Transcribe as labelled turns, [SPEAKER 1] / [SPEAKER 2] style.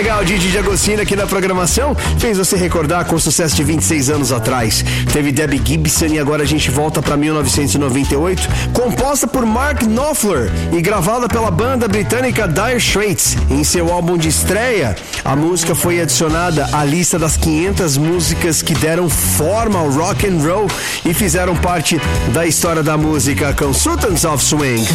[SPEAKER 1] legal, Didi D'Agostino aqui na programação fez você recordar com o sucesso de 26 anos atrás. Teve Debbie Gibson e agora a gente volta para 1998, composta por Mark Knopfler e gravada pela banda britânica Dire Straits. Em seu álbum de estreia, a música foi adicionada à lista das 500 músicas que deram forma ao rock and roll e fizeram parte da história da música com Sultans of Swing.